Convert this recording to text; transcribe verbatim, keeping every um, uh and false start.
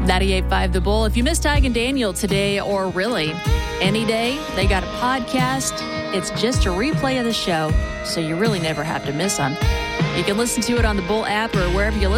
ninety-eight point five The Bull. If you missed Tig and Daniel today, or really any day, they got a podcast. It's just a replay of the show, so you really never have to miss them. You can listen to it on the Bull app or wherever you listen.